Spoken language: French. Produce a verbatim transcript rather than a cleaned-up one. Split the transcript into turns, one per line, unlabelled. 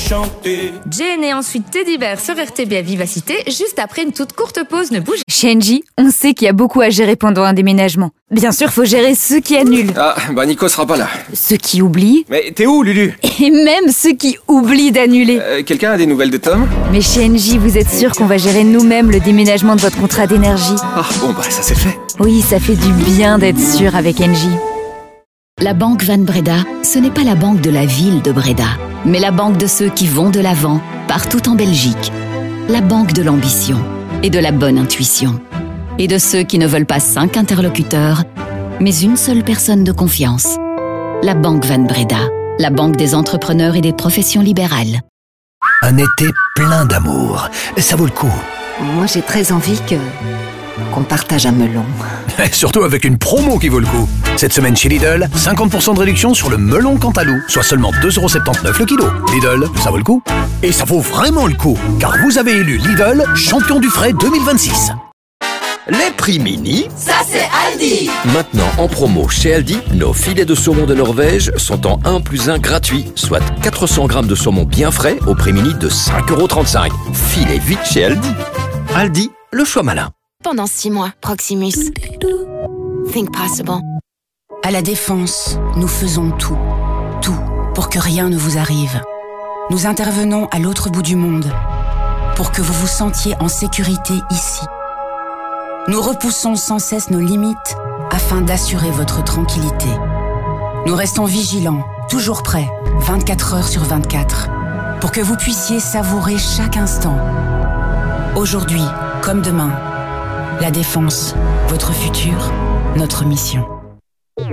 chanter.
Jane et ensuite Teddy Bear sur R T B à Vivacité, juste après une toute courte pause, ne bouge.
Chez Engie, on sait qu'il y a beaucoup à gérer pendant un déménagement. Bien sûr, faut gérer ceux qui annulent.
Ah, bah Nico sera pas là.
Ceux qui oublient.
Mais t'es où, Lulu?
Et même ceux qui oublient d'annuler.
euh, Quelqu'un a des nouvelles de Tom?
Mais chez Engie, vous êtes sûr qu'on va gérer nous-mêmes le déménagement de votre contrat d'énergie?
Ah, bon bah ça c'est fait.
Oui, ça fait du bien d'être sûr avec Engie.
La banque Van Breda, ce n'est pas la banque de la ville de Breda, mais la banque de ceux qui vont de l'avant, partout en Belgique. La banque de l'ambition et de la bonne intuition. Et de ceux qui ne veulent pas cinq interlocuteurs, mais une seule personne de confiance. La banque Van Breda, la banque des entrepreneurs et des professions libérales.
Un été plein d'amour, ça vaut le coup.
Moi, j'ai très envie que qu'on partage un melon.
Et surtout avec une promo qui vaut le coup. Cette semaine chez Lidl, cinquante pour cent de réduction sur le melon Cantalou, soit seulement deux euros soixante-dix-neuf le kilo. Lidl, ça vaut le coup. Et ça vaut vraiment le coup, car vous avez élu Lidl champion du frais deux mille vingt-six.
Les prix mini,
ça c'est Aldi.
Maintenant en promo chez Aldi, nos filets de saumon de Norvège sont en un plus un gratuit, soit quatre cents grammes de saumon bien frais au prix mini de cinq euros trente-cinq. Filez vite chez Aldi. Aldi, le choix malin.
Pendant six mois, Proximus. Think possible.
À la Défense, nous faisons tout. Tout pour que rien ne vous arrive. Nous intervenons à l'autre bout du monde pour que vous vous sentiez en sécurité ici. Nous repoussons sans cesse nos limites afin d'assurer votre tranquillité. Nous restons vigilants, toujours prêts, vingt-quatre heures sur vingt-quatre, pour que vous puissiez savourer chaque instant. Aujourd'hui, comme demain, la Défense, votre futur, notre mission.